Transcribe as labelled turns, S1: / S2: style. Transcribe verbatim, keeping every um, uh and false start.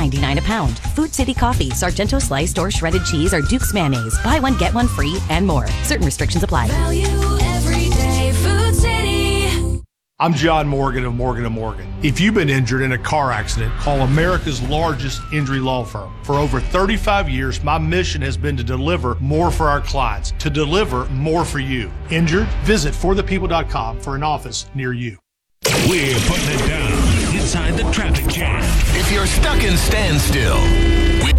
S1: ninety-nine a pound. Food City Coffee, Sargento sliced or shredded cheese, or Duke's mayonnaise. Buy one, get one free, and more. Certain restrictions apply.
S2: Value every day. Food City.
S3: I'm John Morgan of Morgan and Morgan. If you've been injured in a car accident, call America's largest injury law firm. For over thirty-five years, my mission has been to deliver more for our clients, to deliver more for you. Injured? Visit for the people dot com for an office near you.
S4: We're putting it down inside the traffic jam.
S5: If you're stuck in standstill, we-